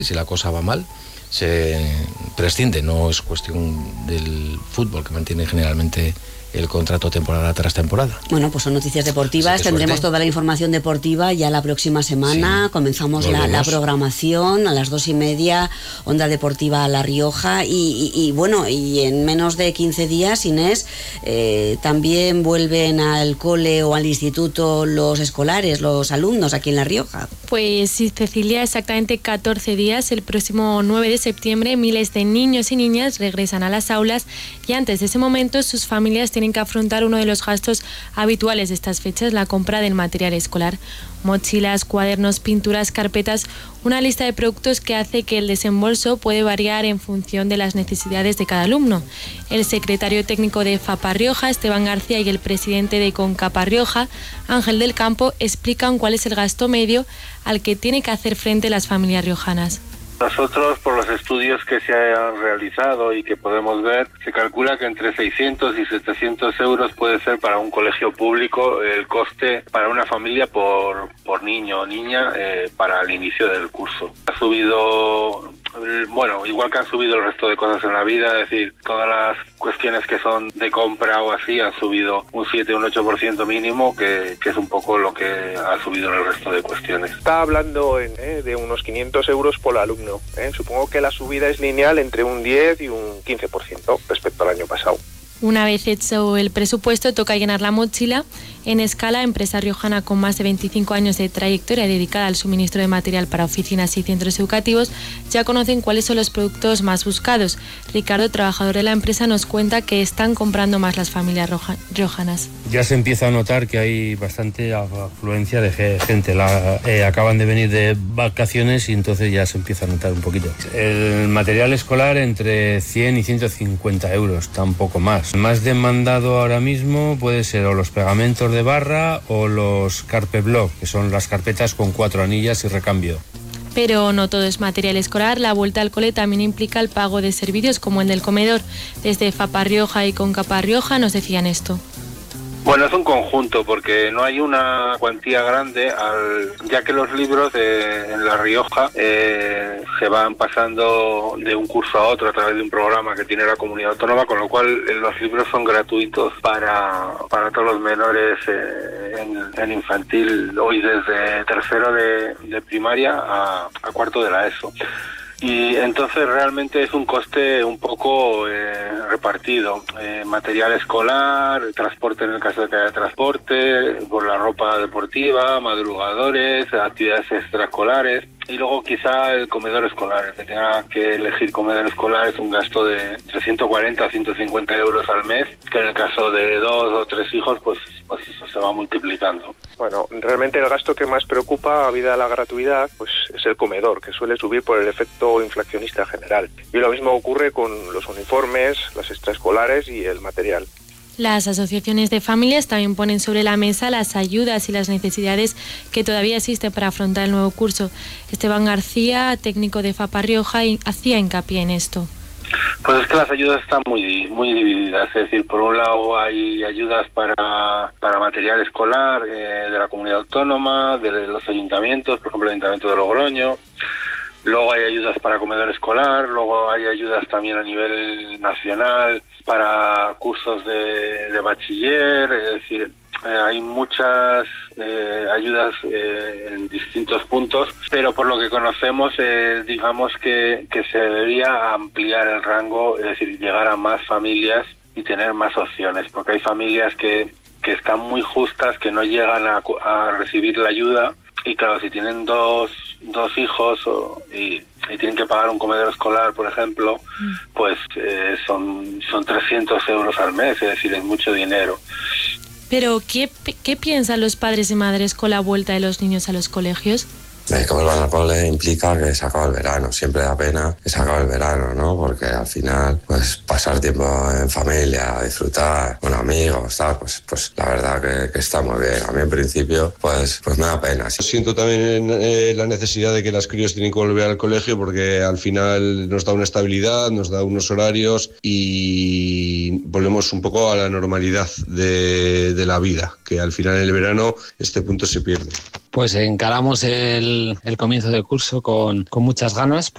Si la cosa va mal, se prescinde, no es cuestión del fútbol, que mantiene generalmente el contrato temporada tras temporada. Bueno, pues son noticias deportivas, tendremos toda la información deportiva ya la próxima semana, sí, comenzamos la programación a las 2:30, Onda Deportiva La Rioja, y bueno, y en menos de 15 días, Inés, también vuelven al cole o al instituto los escolares, los alumnos aquí en La Rioja. Pues sí, Cecilia, exactamente 14 días, el próximo 9 de septiembre, miles de niños y niñas regresan a las aulas, y antes de ese momento sus familias tienen que afrontar uno de los gastos habituales de estas fechas, la compra del material escolar. Mochilas, cuadernos, pinturas, carpetas, una lista de productos que hace que el desembolso puede variar en función de las necesidades de cada alumno. El secretario técnico de FAPA Rioja, Esteban García, y el presidente de CONCAPA Rioja, Ángel del Campo, explican cuál es el gasto medio al que tienen que hacer frente las familias riojanas. Nosotros, por los estudios que se han realizado y que podemos ver, se calcula que entre 600 y 700 euros puede ser para un colegio público el coste para una familia por niño o niña para el inicio del curso. Ha subido, bueno, igual que han subido el resto de cosas en la vida, es decir, todas las cuestiones que son de compra o así han subido un 7 o un 8% mínimo, que es un poco lo que ha subido en el resto de cuestiones. Está hablando de unos 500 euros por alumno. Supongo que la subida es lineal entre un 10 y un 15% respecto al año pasado. Una vez hecho el presupuesto, toca llenar la mochila. En Escala, empresa riojana con más de 25 años de trayectoria dedicada al suministro de material para oficinas y centros educativos, ya conocen cuáles son los productos más buscados. Ricardo, trabajador de la empresa, nos cuenta que están comprando más las familias riojanas. Ya se empieza a notar que hay bastante afluencia de gente. Acaban de venir de vacaciones y entonces ya se empieza a notar un poquito. El material escolar entre 100 y 150 euros, tampoco más. Más demandado ahora mismo puede ser o los pegamentos de barra o los carpeblock, que son las carpetas con 4 anillas y recambio. Pero no todo es material escolar. La vuelta al cole también implica el pago de servicios como el del comedor. Desde FAPA Rioja y CONCAPA Rioja nos decían esto. Bueno, es un conjunto, porque no hay una cuantía grande, ya que los libros en La Rioja se van pasando de un curso a otro a través de un programa que tiene la comunidad autónoma, con lo cual los libros son gratuitos para todos los menores en infantil, hoy desde tercero de primaria a cuarto de la ESO. Y entonces realmente es un coste un poco repartido. Material escolar, transporte en el caso de que haya transporte, por la ropa deportiva, madrugadores, actividades extraescolares. Y luego quizá el comedor escolar, el que tenga que elegir comedor escolar es un gasto de 140 a 150 euros al mes, que en el caso de 2 o 3 hijos pues eso se va multiplicando. Bueno, realmente el gasto que más preocupa, habida la gratuidad, pues es el comedor, que suele subir por el efecto inflacionista general. Y lo mismo ocurre con los uniformes, las extraescolares y el material. Las asociaciones de familias también ponen sobre la mesa las ayudas y las necesidades que todavía existen para afrontar el nuevo curso. Esteban García, técnico de FAPA Rioja, hacía hincapié en esto. Pues es que las ayudas están muy divididas, es decir, por un lado hay ayudas para material escolar de la comunidad autónoma, de los ayuntamientos, por ejemplo el Ayuntamiento de Logroño. Luego hay ayudas para comedor escolar, luego hay ayudas también a nivel nacional para cursos de bachiller, es decir, hay muchas ayudas en distintos puntos, pero por lo que conocemos, digamos que se debería ampliar el rango, es decir, llegar a más familias y tener más opciones, porque hay familias que están muy justas, que no llegan a recibir la ayuda. Y claro, si tienen dos hijos y tienen que pagar un comedor escolar, por ejemplo, pues son 300 euros al mes, es decir, es mucho dinero. Pero, ¿qué piensan los padres y madres con la vuelta de los niños a los colegios? Que vuelvan al cole implica que se acaba el verano. Siempre da pena que se acabe el verano, ¿no? Porque al final, pues pasar tiempo en familia, disfrutar con amigos, tal, pues la verdad que está muy bien. A mí en principio, pues me da pena. Siento también la necesidad de que las críos tienen que volver al colegio, porque al final nos da una estabilidad, nos da unos horarios y volvemos un poco a la normalidad de la vida, que al final en el verano este punto se pierde. Pues encaramos el comienzo del curso con muchas ganas.